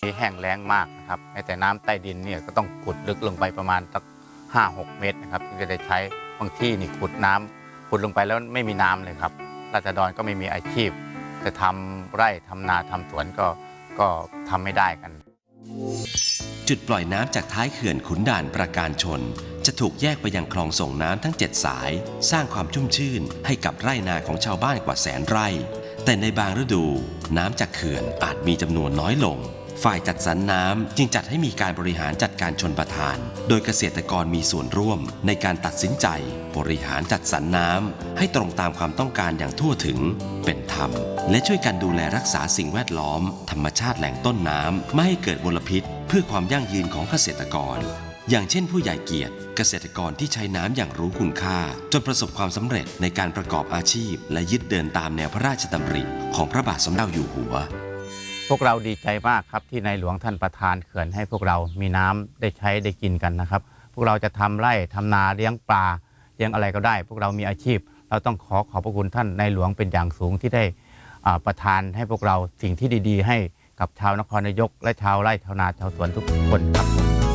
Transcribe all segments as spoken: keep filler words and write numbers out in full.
แห้งแล้งมากนะครับแต่น้ำใต้ดินเนี่ยก็ต้องขุดลึกลงไปประมาณสักห้าหกเมตรนะครับถึงจะได้ใช้บางที่นี่ขุดน้ำขุดลงไปแล้วไม่มีน้ำเลยครับราษฎรก็ไม่มีอาชีพจะทำไร่ทำนาทำสวนก็ก็ทำไม่ได้กันจุดปล่อยน้ำจากท้ายเขื่อนขุนด่านประการชนจะถูกแยกไปยังคลองส่งน้ำทั้งเจ็ดสายสร้างความชุ่มชื่นให้กับไร่นาของชาวบ้านกว่าแสนไร่แต่ในบางฤดูน้ำจากเขื่อนอาจมีจำนวนน้อยลงฝ่ายจัดสรรน้ำจึงจัดให้มีการบริหารจัดการชนประทานโดยเกษตรกรมีส่วนร่วมในการตัดสินใจบริหารจัดสรรน้ำให้ตรงตามความต้องการอย่างทั่วถึงเป็นธรรมและช่วยกันดูแลรักษาสิ่งแวดล้อมธรรมชาติแหล่งต้นน้ำไม่ให้เกิดมลพิษเพื่อความยั่งยืนของเกษตรกรอย่างเช่นผู้ใหญ่เกียรติเกษตรกรที่ใช้น้ำอย่างรู้คุณค่าจนประสบความสำเร็จในการประกอบอาชีพและยึดเดินตามแนวพระราชดำริของพระบาทสมเด็จอยู่หัวพวกเราดีใจมากครับที่ในหลวงท่านประทานเขื่อนให้พวกเรามีน้ำได้ใช้ได้กินกันนะครับพวกเราจะทำไร่ทำนาเลี้ยงปลาเลี้ยงอะไรก็ได้พวกเรามีอาชีพเราต้องขอขอบพระคุณท่านในหลวงเป็นอย่างสูงที่ได้ประทานให้พวกเราสิ่งที่ดีๆให้กับชาวนครนายกและชาวไร่ชาวนาชาวสวนทุกคนครับ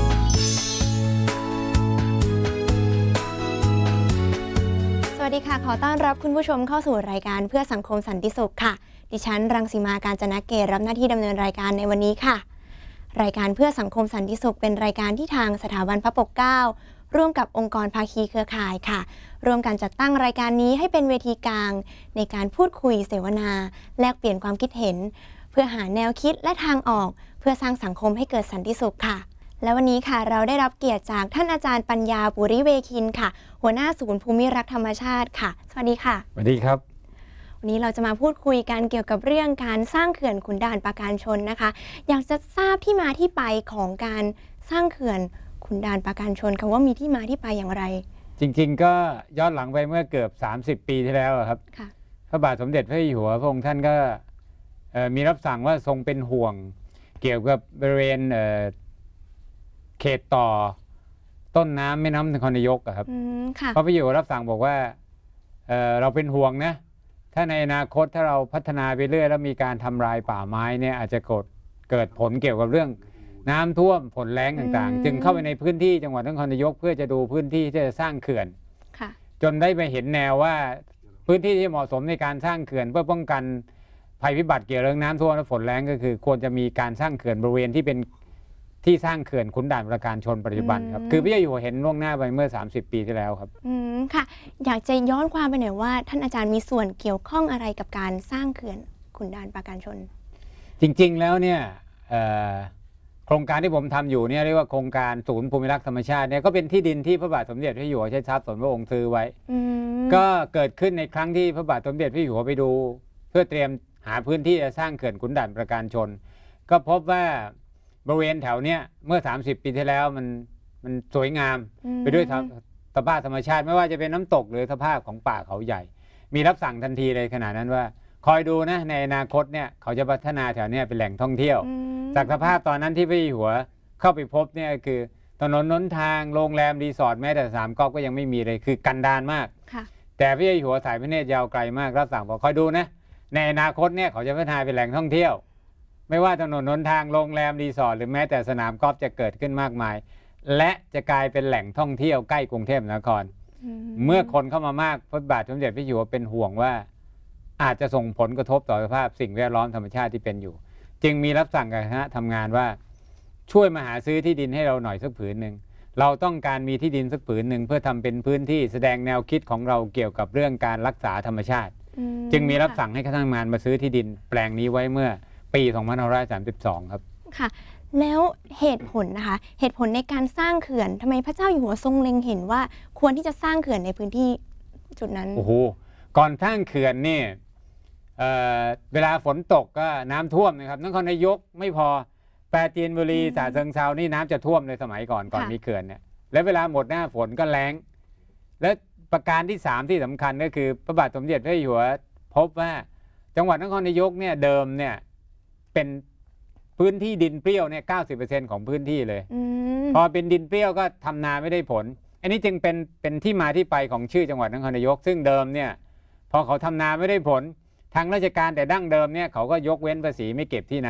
สวัสดีค่ะขอต้อนรับคุณผู้ชมเข้าสู่รายการเพื่อสังคมสันติสุขค่ะดิฉันรังสีมาการจนเกตรับหน้าที่ดำเนินรายการในวันนี้ค่ะรายการเพื่อสังคมสันติสุขเป็นรายการที่ทางสถาบันพระปกเกล้าร่วมกับองค์กรภาคีเครือข่ายค่ะร่วมกันจัดตั้งรายการนี้ให้เป็นเวทีกลางในการพูดคุยเสวนาแลกเปลี่ยนความคิดเห็นเพื่อหาแนวคิดและทางออกเพื่อสร้างสังคมให้เกิดสันติสุขค่ะและวันนี้ค่ะเราได้รับเกียรติจากท่านอาจารย์ปัญญาปุริเวคินค่ะหัวหน้าศูนย์ภูมิรักธรรมชาติค่ะสวัสดีค่ะสวัสดีครับวันนี้เราจะมาพูดคุยกันเกี่ยวกับเรื่องการสร้างเขื่อนขุนด่านปราการชนนะคะอยากจะทราบที่มาที่ไปของการสร้างเขื่อนขุนด่านปราการชนคำว่ามีที่มาที่ไปอย่างไรจริงๆก็ย้อนหลังไปเมื่อเกือบสามสิบปีที่แล้วครับพระบาทสมเด็จพระเจ้าอยู่หัวพระองค์ท่านก็มีรับสั่งว่าทรงเป็นห่วงเกี่ยวกับบริเวณเขตต่อต้นน้ำแม่น้ำนครนายกครับพระพระเจ้าอยู่หัวรับสั่งบอกว่าเ, เราเป็นห่วงนะถ้าในอนาคตถ้าเราพัฒนาไปเรื่อยแล้วมีการทำลายป่าไม้เนี่ยอาจจะเกิดเกิดผลเกี่ยวกับเรื่องน้ำท่วมฝนแล้งต่างๆจึงเข้าไปในพื้นที่จังหวัดนครนายกเพื่อจะดูพื้นที่ที่จะสร้างเขื่อนจนได้ไปเห็นแนวว่าพื้นที่ที่เหมาะสมในการสร้างเขื่อนเพื่อป้องกันภัยพิบัติเกี่ยวกับเรื่องน้ำท่วมและฝนแล้งก็คือควรจะมีการสร้างเขื่อนบริเวณที่เป็นที่สร้างเขื่อนขุนด่านประการชนปัจจุบันครับคือพระเจ้าอยู่หัวเห็นล่วงหน้าไปเมื่อสามสิบปีที่แล้วครับอืมค่ะอยากจะย้อนความไปหน่อยว่าท่านอาจารย์มีส่วนเกี่ยวข้องอะไรกับการสร้างเขื่อนขุนด่านปราการชนจริงๆแล้วเนี่ยโครงการที่ผมทำอยู่เนี่ยเรียกว่าโครงการศูนย์ภูมิรักษ์ธรรมชาติเนี่ยก็เป็นที่ดินที่พระบาทสมเด็จพระเจ้าอยู่หัวใช้ทรัพย์ส่วนพระองค์ซื้อไว้ก็เกิดขึ้นในครั้งที่พระบาทสมเด็จพระเจ้าอยู่หัวไปดูเพื่อเตรียมหาพื้นที่จะสร้างเขื่อนขุนด่านประการชนก็พบว่าบริเวณแถวเนี้ยเมื่อสามสิบปีที่แล้วมันมันสวยงามไปด้วยสภาพธรรมชาติไม่ว่าจะเป็นน้ำตกหรือสภาพของป่าเขาใหญ่มีรับสั่งทันทีเลยขนาดนั้นว่าคอยดูนะในอนาคตเนี่ยเขาจะพัฒนาแถวเนี้ยเป็นแหล่งท่องเที่ยวจากสภาพตอนนั้นที่พระเจ้าอยู่หัวเข้าไปพบเนี่ยคือถนนหนทางโรงแรมรีสอร์ทแม้แต่สามก๊อกก็ยังไม่มีเลยคือกันดารมากแต่พระเจ้าอยู่หัวสายพระเนตรยาวไกลมากรับสั่งบอกคอยดูนะในอนาคตเนี่ยเขาจะพัฒนาเป็นแหล่งท่องเที่ยวไม่ว่าถนนหนทางโรงแรมรีสอร์ทหรือแม้แต่สนามกอล์ฟจะเกิดขึ้นมากมายและจะกลายเป็นแหล่งท่องเที่ยวใกล้กรุงเทพมหานครเมื่อคนเข้ามามากพระบาทสมเด็จพระเจ้าอยู่หัวเป็นห่วงว่าอาจจะส่งผลกระทบต่อสภาพสิ่งแวดล้อมธรรมชาติที่เป็นอยู่จึงมีรับสั่งกับคณะทำงานว่าช่วยมาหาซื้อที่ดินให้เราหน่อยสักผืนหนึ่งเราต้องการมีที่ดินสักผืนหนึ่งเพื่อทำเป็นพื้นที่แสดงแนวคิดของเราเกี่ยวกับเรื่องการรักษาธรรมชาติจึงมีรับสั่งให้คณะทำงานมาซื้อที่ดินแปลงนี้ไว้เมื่อปีสองพันห้าร้อยสามสิบสองครับค่ะแล้วเหตุผลนะคะเหตุผลในการสร้างเขื่อนทำไมพระเจ้าอยู่หัวทรงเล็งเห็นว่าควรที่จะสร้างเขื่อนในพื้นที่จุดนั้นโอ้โหก่อนสร้างเขื่อนนี่ เ, เวลาฝนตกก็น้ำท่วมนะครับนครนายกไม่พอปราจีนบุรีฉะเชิงเทรานี่น้ำจะท่วมในสมัยก่อนก่อนมีเขื่อนเนี่ยและเวลาหมดหน้าฝนก็แล้งและประการที่สามที่สำคัญก็คือพระบาทสมเด็จพระเจ้าอยู่หัวพบว่าจังหวัดนครนายกเนี่ยเดิมเนี่ยเป็นพื้นที่ดินเปรี้ยวเนี่ยเก้าสิบเปอร์เซ็นต์ของพื้นที่เลยพอเป็นดินเปรี้ยวก็ทำนาไม่ได้ผลอันนี้จึงเป็นเป็นที่มาที่ไปของชื่อจังหวัดนครนายกซึ่งเดิมเนี่ยพอเขาทำนาไม่ได้ผลทางราชการแต่ดั้งเดิมเนี่ยเขาก็ยกเว้นภาษีไม่เก็บที่นา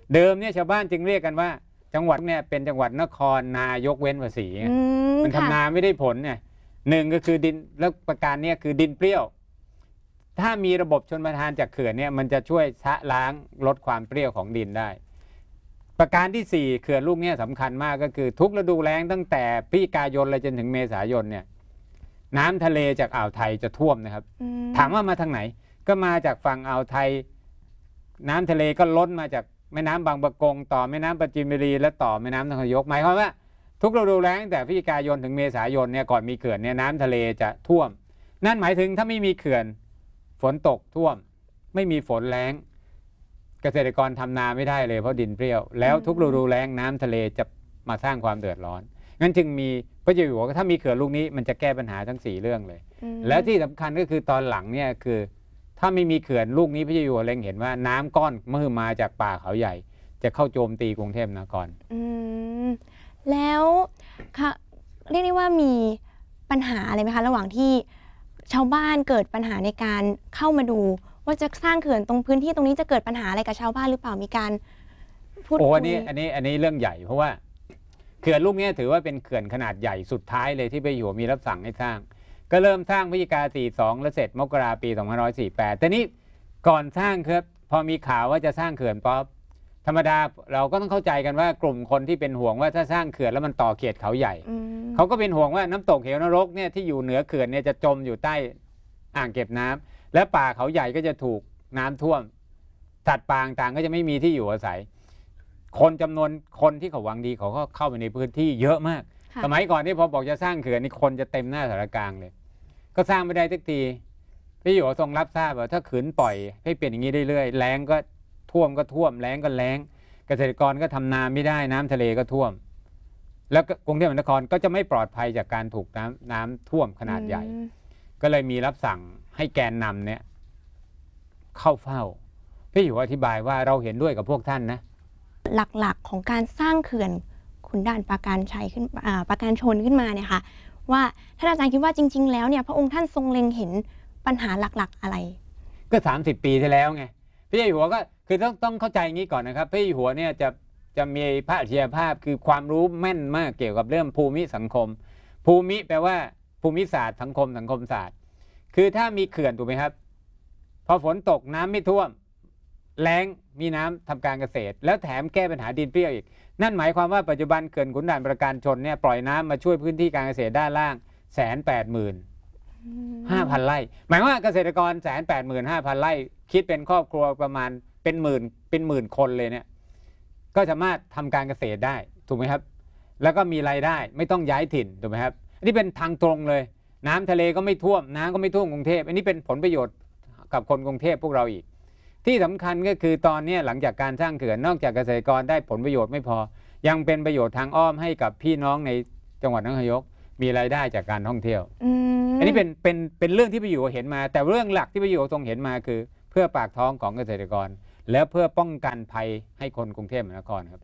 เดิมเนี่ยชาวบ้านจึงเรียกกันว่าจังหวัดเนี่ยเป็นจังหวัดนครนายกเว้นภาษีมันทำนาไม่ได้ผลเนี่ยหนึ่งก็คือดินแล้วประการนี้คือดินเปรี้ยวถ้ามีระบบชลประทานจากเขื่อนเนี่ยมันจะช่วยชะล้างลดความเปรี้ยวของดินได้ประการที่สี่เขื่อนลูกนี้สำคัญมากก็คือทุกฤดูแล้งตั้งแต่พฤศจิกายนเลยจนถึงเมษายนเนี่ยน้ำทะเลจากอ่าวไทยจะท่วมนะครับถามว่ามาทางไหนก็มาจากฝั่งอ่าวไทยน้ำทะเลก็ล้นมาจากแม่น้ำบางปะกงต่อแม่น้ำปราจีนบุรีและต่อแม่น้ำนครนายกหมายความว่าทุกฤดูแล้งแต่พฤศจิกายนถึงเมษายนเนี่ยก่อนมีเขื่อนเนี่ยน้ำทะเลจะท่วมนั่นหมายถึงถ้าไม่มีเขื่อนฝนตกท่วมไม่มีฝนแล้งเกษตรกรทำนาไม่ได้เลยเพราะดินเปรี้ยวแล้วทุกฤดูแล้งน้ำทะเลจะมาสร้างความเดือดร้อนงั้นจึงมีพระเจ้าอยู่หัวถ้ามีเขื่อนลูกนี้มันจะแก้ปัญหาทั้งสี่เรื่องเลยและที่สำคัญก็คือตอนหลังเนี่ยคือถ้าไม่มีเขื่อนลูกนี้พระเจ้าอยู่หัวเล็งเห็นว่าน้ำก้อนเมื่อมาจากป่าเขาใหญ่จะเข้าโจมตีกรุงเทพมหานครอืมแล้วค่ะเรียกได้ว่ามีปัญหาอะไรไหมคะระหว่างที่ชาวบ้านเกิดปัญหาในการเข้ามาดูว่าจะสร้างเขื่อนตรงพื้นที่ตรงนี้จะเกิดปัญหาอะไรกับชาวบ้านหรือเปล่ามีการพูดคุยโอ้อันนี้อันนี้อันนี้เรื่องใหญ่เพราะว่าเขื่อนลูกนี้ถือว่าเป็นเขื่อนขนาดใหญ่สุดท้ายเลยที่พระเจ้าอยู่หัวมีรับสั่งให้สร้างก็เริ่มสร้างพฤศจิกาสี่สิบสองแล้วเสร็จมกราปีสองพันห้าร้อยสี่สิบแปดแต่นี้ก่อนสร้างครับพอมีข่าวว่าจะสร้างเขื่อนป๊อปธรรมดาเราก็ต้องเข้าใจกันว่ากลุ่มคนที่เป็นห่วงว่าถ้าสร้างเขื่อนแล้วมันต่อเขตเขาใหญ่เขาก็เป็นห่วงว่าน้ำตกเหวนรกเนี่ยที่อยู่เหนือเขื่อนเนี่ยจะจมอยู่ใต้อ่างเก็บน้ำและป่าเขาใหญ่ก็จะถูกน้ำท่วมสัตว์ป่าต่างก็จะไม่มีที่อยู่อาศัยคนจำนวนคนที่เขาหวังดีเขาก็เข้าไปในพื้นที่เยอะมากสมัยก่อนที่พอบอกจะสร้างเขื่อนนี่คนจะเต็มหน้าสารกลางเลยก็สร้างไม่ได้สักทีพี่อยู่ทรงรับทราบว่าถ้าขืนปล่อยให้เป็นอย่างนี้เรื่อยๆแล้งก็ท่วมก็ท่วมแล้งก็แล้งเกษตรกรก็ทำนาไม่ได้น้ำทะเลก็ท่วมแล้วกรุงเทพมหานครก็จะไม่ปลอดภัยจากการถูกน้ำน้ำท่วมขนาดใหญ่ก็เลยมีรับสั่งให้แกนนำเนี่ยเข้าเฝ้าพี่อยู่อธิบายว่าเราเห็นด้วยกับพวกท่านนะหลักๆของการสร้างเขื่อนขุนด่านปราการชัยขึ้นปราการชนขึ้นมาเนี่ยค่ะว่าท่านอาจารย์คิดว่าจริงๆแล้วเนี่ยพระองค์ท่านทรงเล็งเห็นปัญหาหลักๆอะไรก็สามสิบปีที่แล้วไงพระเจ้าอยู่หัวก็คือต้องต้องเข้าใจงี้ก่อนนะครับพระเจ้าอยู่หัวเนี่ยจะจะมีพระอัจฉริยภาพคือความรู้แม่นมากเกี่ยวกับเรื่องภูมิสังคมภูมิแปลว่าภูมิศาสตร์สังคมสังคมศาสตร์คือถ้ามีเขื่อนถูกไหมครับพอฝนตกน้ำไม่ท่วมแล้งมีน้ำทำการเกษตรแล้วแถมแก้ปัญหาดินเปรี้ยวอีกนั่นหมายความว่าปัจจุบันเขื่อนขุนด่านปราการชนเนี่ยปล่อยน้ำมาช่วยพื้นที่การเกษตรด้านล่างแสนแปดหมื่นห้าพันไร่หมายว่าเกษตรกรแสนแปดหมื่นห้าพันไร่คิดเป็นครอบครัวประมาณเป็นหมื่นเป็นหมื่นคนเลยเนี่ยก็สามารถทำการเกษตรได้ถูกไหมครับแล้วก็มีรายได้ไม่ต้องย้ายถิ่นถูกไหมครับอันนี้เป็นทางตรงเลยน้ำทะเลก็ไม่ท่วมน้ำก็ไม่ท่วมกรุงเทพอันนี้เป็นผลประโยชน์กับคนกรุงเทพพวกเราอีกที่สำคัญก็คือตอนนี้หลังจากการสร้างเขื่อนนอกจากเกษตรกรได้ผลประโยชน์ไม่พอยังเป็นประโยชน์ทางอ้อมให้กับพี่น้องในจังหวัดนครนายกมีรายได้จากการท่องเที่ยว อ, อันนี้เป็นเป็นเป็นเรื่องที่พระอยู่เห็นมาแต่เรื่องหลักที่พระอยู่ทรงเห็นมาคือเพื่อปากท้องของเกษตรกรและเพื่อป้องกันภัยให้คนกรุงเทพมหานครครับ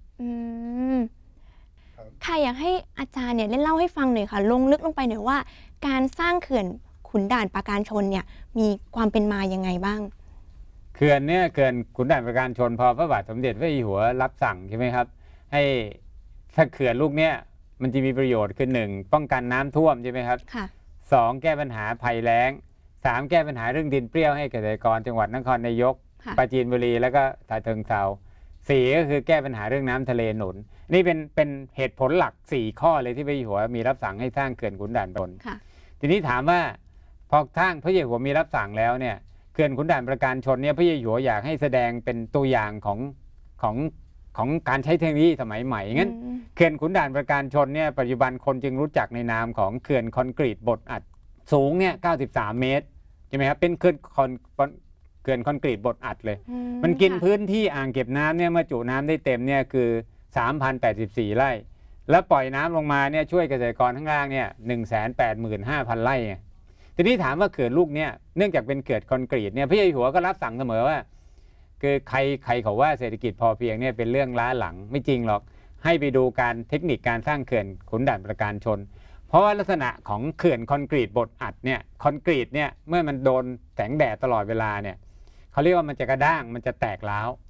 ค่ะอยากให้อาจารย์เนี่ยเล่าให้ฟังหน่อยค่ะลงลึกลงไปหน่อยว่าการสร้างเขื่อนขุนด่านปราการชนเนี่ยมีความเป็นมายังไงบ้างเขื่อนเนี่ยเขื่อนขุนด่านปราการชนพอพระบาทสมเด็จพระเจ้าอยู่หัวรับสั่งใช่ไหมครับให้ถ้าเขื่อนลูกเนี้ยมันจะมีประโยชน์คือหนึ่งป้องกันน้ำท่วมใช่ไหมครับสองแก้ปัญหาภัยแล้งสามแก้ปัญหาเรื่องดินเปรี้ยวให้เกษตรกรจังหวัดนครนายกปราจีนบุรีแล้วก็ฉะเชิงเทราสี่ก็คือแก้ปัญหาเรื่องน้ำทะเลหนุนนี่เป็นเป็นเหตุผลหลักสี่ข้อเลยที่พระเจ้าอยู่หัวมีรับสั่งให้สร้างเขื่อนขุนด่านชนทีนี้ถามว่าพอสร้างพระเจ้าอยู่หัวมีรับสั่งแล้วเนี่ยเขื่อนขุนด่านปราการชนเนี่ยพระเจ้าอยู่หัวอยากให้แสดงเป็นตัวอย่างของของของการใช้เทคโนโลยีสมัยใหม่งั้นเขื่อนขุนด่านปราการชนเนี่ยปัจจุบันคนจึงรู้จักในนามของเขื่อนคอนกรีตบดอัดสูงเนี่ยเก้าสิบสามเมตรใช่ไหมครับเป็นเขื่อนคอนเขื่อนคอนกรีตบดอัดเลยมันกินพื้นที่อ่างเก็บน้ำเนี่ยเมื่อจุน้ำได้เต็มเนี่ยคือ สามพันแปดสิบสี่ ไร่แล้วปล่อยน้ำลงมาเนี่ยช่วยเกษตรกรข้างล่างเนี่ย หนึ่งแสนแปดหมื่นห้าพัน ไร่ทีนี้ถามว่าเขื่อนลูกเนี่ยเนื่องจากเป็นเขื่อนคอนกรีตเนี่ยพระเจ้าอยู่หัวก็รับสั่งเสมอว่าคือใครใครเขาว่าเศรษฐกิจพอเพียงเนี่ยเป็นเรื่องล้าหลังไม่จริงหรอกให้ไปดูการเทคนิคการสร้างเขื่อนขุนด่านปราการชนเพราะว่าลักษณะของเขื่อนคอนกรีตบดอัดเนี่ยคอนกรีตเนี่ยเมื่อมันโดนแสงแดดตลอดเวลาเนี่ยเขาเรียกว่ามันจะกระด้างมันจะแตกร้าว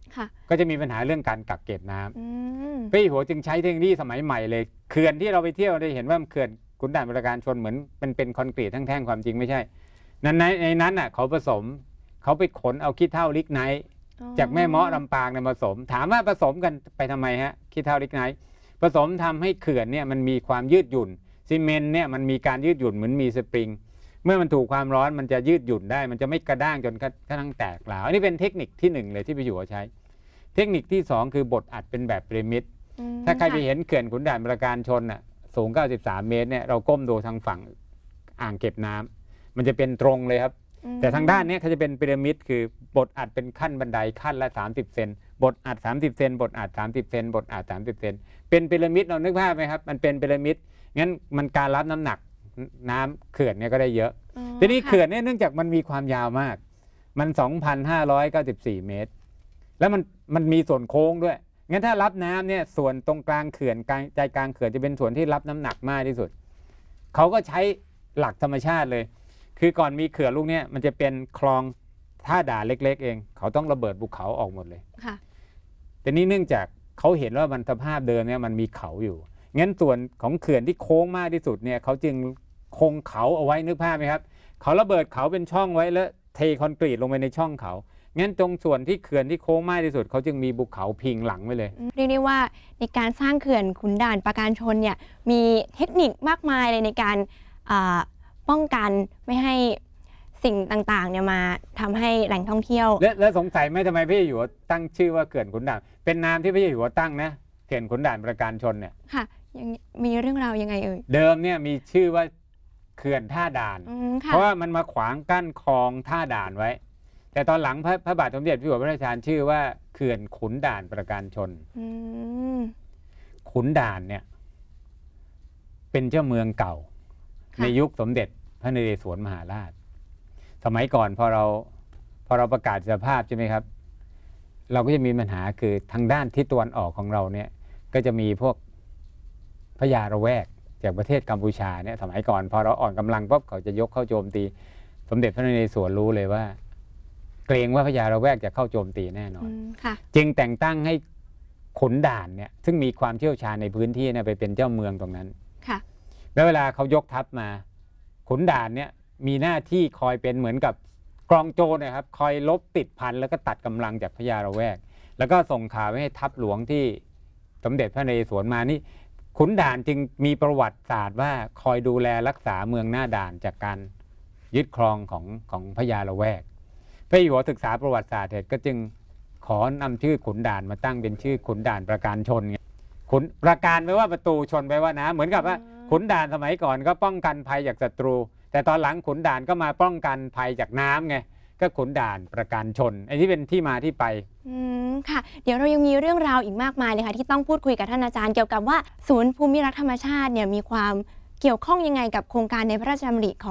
ค่ะก็จะมีปัญหาเรื่องการกักเก็บน้ำอืมพระเจ้าอยู่หัวจึงใช้เทคโนโลยีสมัยใหม่เลยเขื่อนที่เราไปเที่ยวได้เห็นว่าเขื่อนขุนด่านประการชนเหมือนเป็นเป็นคอนกรีตแท่งๆความจริงไม่ใช่นั้นในในนั้นอ่ะเขาผสมเขาไปขนเอาขี้เถ้าลิกไนท์จากแม่เมาะลำปางเนี่ยผสม ถามว่าผสมกันไปทำไมฮะขี้เถ้าลิกไนท์ผสมทำให้เขื่อนเนี่ยมันมีความยืดหยุ่นซีเมนต์เนี่ยมันมีการยืดหยุ่นเหมือนมีสปริงเมื่อมันถูกความร้อนมันจะยืดหยุ่นได้มันจะไม่กระด้างจนกระทั่งแตกหลาวอันนี้เป็นเทคนิคที่หนึ่งเลยที่พระเจ้าอยู่หัวใช้ เทคนิคที่สองคือบดอัดเป็นแบบพีระมิดถ้าใครไปเห็นเขื่อนขุนด่านประการชนน่ะสูงเก้าสิบสามเมตรเนี่ยเราก้มดูทางฝั่งอ่างเก็บน้ำมันจะเป็นตรงเลยครับแต่ทางด้านนี้เขาจะเป็นพีระมิดคือบดอัดเป็นขั้นบันไดขั้นละสามสิบเซนบดอัดสามสิบเซนบดอัดสามสิบเซนบดอัดสามสิบเซนเป็นพีระมิดเรานึกภาพไหมครับมันเป็นพีระมิดงั้นมันการรับน้ำหนักน้ำเขื่อนเนี่ยก็ได้เยอะทีนี้เขื่อนเนี่ยเนื่องจากมันมีความยาวมากมัน สองพันห้าร้อยเก้าสิบสี่ เมตรแล้วมันมันมีส่วนโค้งด้วยงั้นถ้ารับน้ำเนี่ยส่วนตรงกลางเขื่อนกลางใจกลางเขื่อนจะเป็นส่วนที่รับน้ำหนักมากที่สุดเขาก็ใช้หลักธรรมชาติเลยคือก่อนมีเขื่อนลูกเนี้ยมันจะเป็นคลองท่าด่านเล็กๆเองเขาต้องระเบิดภูเขาออกหมดเลยค่ะแต่นี้เนื่องจากเขาเห็นว่ามันสภาพเดิมเนี่ยมันมีเขาอยู่งั้นส่วนของเขื่อนที่โค้งมากที่สุดเนี่ยเขาจึงคงเขาเอาไว้นึกภาพไหมครับเขาระเบิดเขาเป็นช่องไว้แล้วเทคอนกรีตลงไปในช่องเขางั้นตรงส่วนที่เขื่อนที่โค้งมากที่สุดเขาจึงมีภูเขาพิงหลังไว้เลยเรียกได้ว่าในการสร้างเขื่อนขุนด่านประการชนเนี่ยมีเทคนิคมากมายเลยในการป้องกันไม่ให้สิ่งต่างๆเนี่ยมาทำให้แหล่งท่องเที่ยวและและสงสัยไหมทำไมพระเจ้าอยู่หัวตั้งชื่อว่าเขื่อนขุนด่านเป็นนามที่พระเจ้าอยู่หัวตั้งนะเขื่อนขุนด่านประการชนเนี่ยค่ะยังมีเรื่องราวยังไงเอ่ยเดิมเนี่ยมีชื่อว่าเขื่อนท่าด่านเพราะว่ามันมาขวางกั้นคลองท่าด่านไว้แต่ตอนหลังพระพระบาทสมเด็จพระอยู่หัวพระราชทานชื่อว่าเขื่อนขุนด่านประการชนขุนด่านเนี่ยเป็นเจ้าเมืองเก่าในยุคสมเด็จพระนเรศวรมหาราชสมัยก่อนพอเราพอเราประกาศสภาพใช่ไหมครับเราก็จะมีปัญหาคือทางด้านทิศตะวันออกของเราเนี่ยก็จะมีพวกพญาระแวกจากประเทศกัมพูชาเนี่ยสมัยก่อนพอเราอ่อนกำลังปุ๊บเขาจะยกเข้าโจมตีสมเด็จพระนเรศวรรู้เลยว่าเกรงว่าพญาระแวกจะเข้าโจมตีแน่นอนจึงแต่งตั้งให้ขุนด่านเนี่ยซึ่งมีความเชี่ยวชาญในพื้นที่เนี่ยไปเป็นเจ้าเมืองตรงนั้นแล้วเวลาเขายกทัพมาขุนด่านเนี่ยมีหน้าที่คอยเป็นเหมือนกับกองโจรนะครับคอยลบติดพันแล้วก็ตัดกำลังจากพญาระแวกแล้วก็ส่งข่าวไปให้ทัพหลวงที่สมเด็จพระนเรศวรมานี่ขุนด่านจึงมีประวัติศาสตร์ว่าคอยดูแลรักษาเมืองหน้าด่านจากการยึดครองของของพญาระแวกพระอยู่หัวศึกษาประวัติศาสตร์เสร็จก็จึงขอนำชื่อขุนด่านมาตั้งเป็นชื่อขุนด่านประการชนขุนประการแปลว่าประตูชนแปลว่าน้ำเหมือนกับว่าขุนด่านสมัยก่อนก็ป้องกันภัยจากศัตรูแต่ตอนหลังขุนด่านก็มาป้องกันภัยจากน้ำไงก็ขุนด่านประการชนไอ้ที่เป็นที่มาที่ไปอืมค่ะเดี๋ยวเรายังมีเรื่องราวอีกมากมายเลยค่ะที่ต้องพูดคุยกับท่านอาจารย์เกี่ยวกับว่าศูนย์ภูมิรักษ์ธรรมชาติเนี่ยมีความเกี่ยวข้องยังไงกับโครงการในพระราชดำริของ